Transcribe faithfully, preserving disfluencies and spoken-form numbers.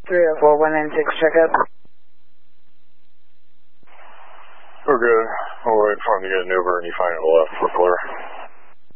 three oh four, one nine six, check up. We're good. We'll wait for him to get an Uber and you find it left. We're clear.